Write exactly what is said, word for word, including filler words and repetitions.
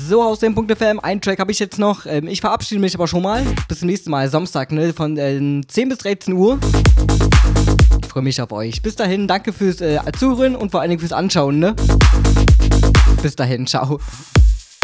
So, aus dem Punkt F M, einen Track habe ich jetzt noch. Ähm, ich verabschiede mich aber schon mal. Bis zum nächsten Mal, Samstag, ne? Von äh, zehn bis dreizehn Uhr. Ich freue mich auf euch. Bis dahin, danke fürs äh, Zuhören und vor allen Dingen fürs Anschauen, ne? Bis dahin, ciao.